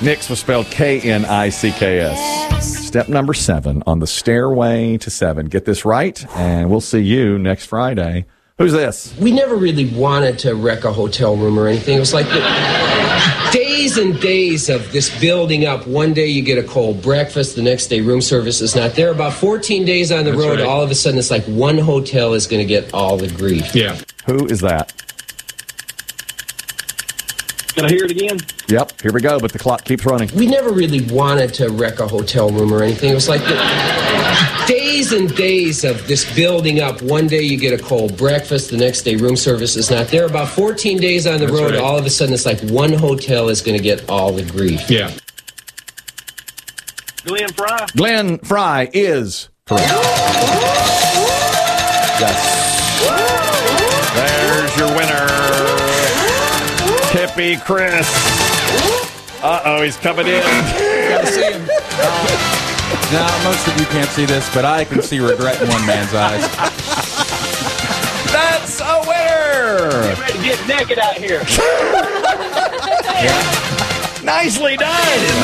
Nicks was spelled Knicks. Step number 7 on the stairway to 7. Get this right, and we'll see you next Friday. Who's this? We never really wanted to wreck a hotel room or anything. It was like days and days of this building up. One day you get a cold breakfast, the next day room service is not there. About 14 days on the road, all of a sudden it's like one hotel is going to get all the grief. Yeah. Who is that? Can I hear it again? Yep, here we go, but the clock keeps running. We never really wanted to wreck a hotel room or anything. It was like days and days of this building up. One day you get a cold breakfast, the next day room service is not there. About 14 days on the road, all of a sudden it's like one hotel is going to get all the grief. Yeah. Glenn Fry is correct. Yes. There's your winner. Tippy Chris. Uh-oh, he's coming in. Gotta see him. Now, most of you can't see this, but I can see regret in one man's eyes. That's a winner. Get ready to get naked out here. Nicely done.